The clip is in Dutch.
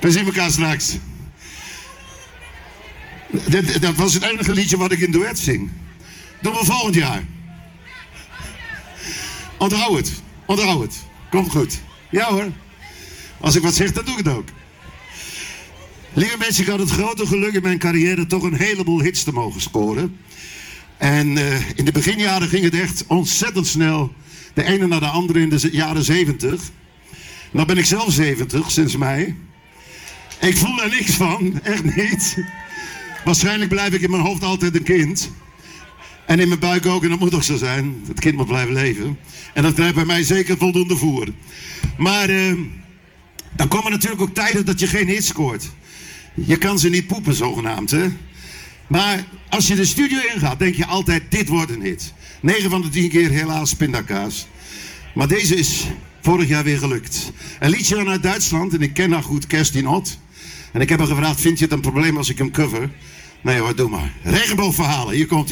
We zien elkaar straks. Dat was het enige liedje wat ik in duet zing. Doen we volgend jaar. Onthoud het. Onthoud het. Komt goed. Ja hoor. Als ik wat zeg, dan doe ik het ook. Lieve mensen, ik had het grote geluk in mijn carrière toch een heleboel hits te mogen scoren. En in de beginjaren ging het echt ontzettend snel. De ene na de andere in de jaren 70. Nou ben ik zelf 70 sinds mei. Ik voel er niks van. Echt niet. Waarschijnlijk blijf ik in mijn hoofd altijd een kind. En in mijn buik ook, en dat moet ook zo zijn. Het kind moet blijven leven. En dat krijgt bij mij zeker voldoende voer. Maar dan komen natuurlijk ook tijden dat je geen hits scoort. Je kan ze niet poepen, zogenaamd, hè. Maar als je de studio ingaat, denk je altijd, dit wordt een hit. 9 van de 10 keer helaas pindakaas. Maar deze is vorig jaar weer gelukt. Een liedje vanuit Duitsland, en ik ken haar goed, Kerstin Ott. En ik heb haar gevraagd, vind je het een probleem als ik hem cover? Nee hoor, doe maar. Regenboogverhalen, hier komt